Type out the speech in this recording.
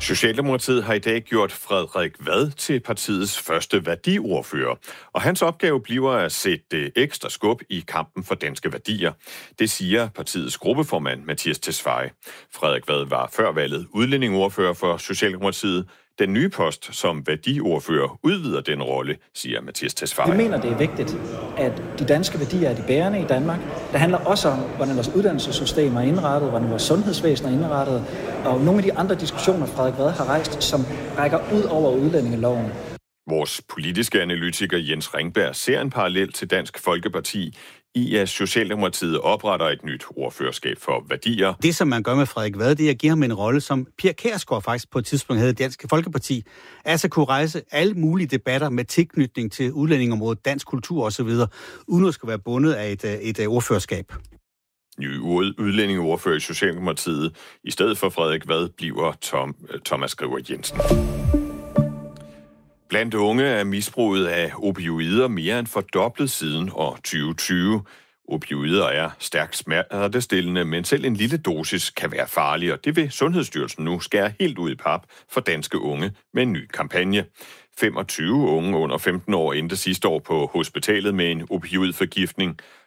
Socialdemokratiet har i dag gjort Frederik Vad til partiets første værdiordfører, og hans opgave bliver at sætte ekstra skub i kampen for danske værdier. Det siger partiets gruppeformand Mattias Tesfaye. Frederik Vad var før valget udlændingeordfører for Socialdemokratiet. Den nye post som værdiordfører udvider den rolle, siger Mattias Tesfaye. Vi mener, det er vigtigt, at de danske værdier er de bærende i Danmark. Det handler også om, hvordan vores uddannelsessystem er indrettet, hvordan vores sundhedsvæsen er indrettet, og nogle af de andre diskussioner, Frederik Vad har rejst, som rækker ud over udlændingeloven. Vores politiske analytiker Jens Ringberg ser en parallel til Dansk Folkeparti i, at Socialdemokratiet opretter et nyt ordførerskab for værdier. Det, som man gør med Frederik Vad, det er at give ham en rolle, som Pia Kjærsgaard faktisk på et tidspunkt havde i Dansk Folkeparti. Altså kunne rejse alle mulige debatter med tilknytning til udlændingområdet, dansk kultur osv., uden at skulle være bundet af et ordførerskab. Ny udlændingeordfører i Socialdemokratiet i stedet for Frederik Vad bliver Thomas Skriver Jensen. Blandt unge er misbruget af opioider mere end fordoblet siden år 2020. Opioider er stærkt smertestillende, men selv en lille dosis kan være farlig, og det vil Sundhedsstyrelsen nu skære helt ud i pap for danske unge med en ny kampagne. 25 unge under 15 år endte sidste år på hospitalet med en opioidforgiftning,